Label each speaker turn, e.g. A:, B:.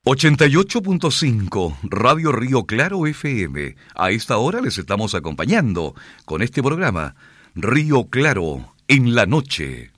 A: 88.5 Radio Río Claro FM. A esta hora les estamos acompañando con este programa Río Claro en la noche.